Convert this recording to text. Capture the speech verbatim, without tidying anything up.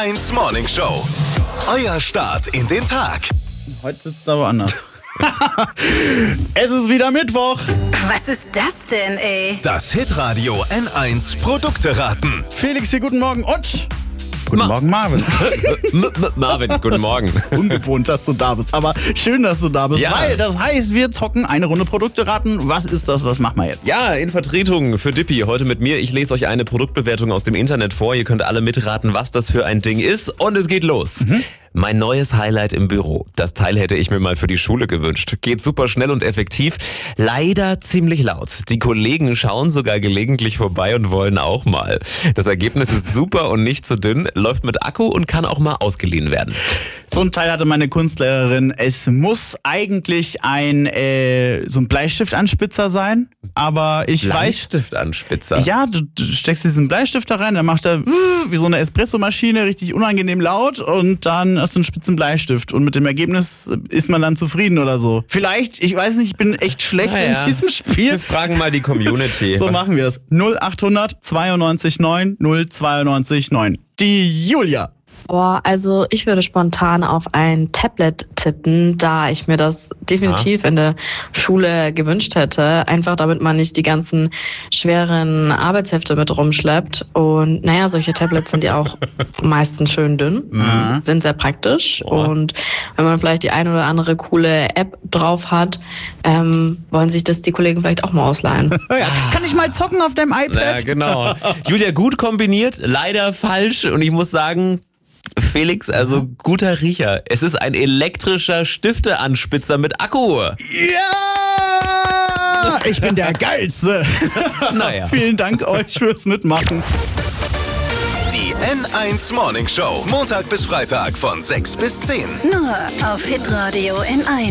eins Morning Show. Euer Start in den Tag. Heute sitzt es aber anders. Es ist wieder Mittwoch. Was ist das denn, ey? Das Hitradio N eins Produkte raten. Felix hier, guten Morgen. Und guten Ma- Morgen, Marvin. Marvin, guten Morgen. Ungewohnt, dass du da bist. Aber schön, dass du da bist. Ja. Weil das heißt, wir zocken eine Runde Produkte raten. Was ist das? Was machen wir jetzt? Ja, in Vertretung für Dippy heute mit mir. Ich lese euch eine Produktbewertung aus dem Internet vor. Ihr könnt alle mitraten, was das für ein Ding ist. Und es geht los. Mhm. Mein neues Highlight im Büro. Das Teil hätte ich mir mal für die Schule gewünscht. Geht super schnell und effektiv. Leider ziemlich laut. Die Kollegen schauen sogar gelegentlich vorbei und wollen auch mal. Das Ergebnis ist super und nicht zu dünn, läuft mit Akku und kann auch mal ausgeliehen werden. So ein Teil hatte meine Kunstlehrerin. Es muss eigentlich ein äh, so ein Bleistiftanspitzer sein. Aber ich weiß... Bleistiftanspitzer? Ja, du, du steckst diesen Bleistift da rein, dann macht er wie so eine Espressomaschine, richtig unangenehm laut und dann hast du einen spitzen Bleistift und mit dem Ergebnis ist man dann zufrieden oder so. Vielleicht, ich weiß nicht, ich bin echt schlecht Naja, in diesem Spiel. Wir fragen mal die Community. So machen wir es. null acht hundert zweiundneunzig neun null zweiundneunzig neun. Die Julia. Boah, also ich würde spontan auf ein Tablet tippen, da ich mir das definitiv ah. in der Schule gewünscht hätte. Einfach damit man nicht die ganzen schweren Arbeitshefte mit rumschleppt. Und naja, solche Tablets sind ja auch meistens schön dünn, mhm. sind sehr praktisch. Boah. Und wenn man vielleicht die ein oder andere coole App drauf hat, ähm, wollen sich das die Kollegen vielleicht auch mal ausleihen. Ja, kann ich mal zocken auf deinem iPad? Ja, genau. Julia, gut kombiniert, leider falsch. Und ich muss sagen, Felix, also guter Riecher. Es ist ein elektrischer Stifteanspitzer mit Akku. Ja! Ich bin der Geilste. Naja. Vielen Dank euch fürs Mitmachen. Die N eins Morning Show. Montag bis Freitag von sechs bis zehn. Nur auf Hitradio N eins.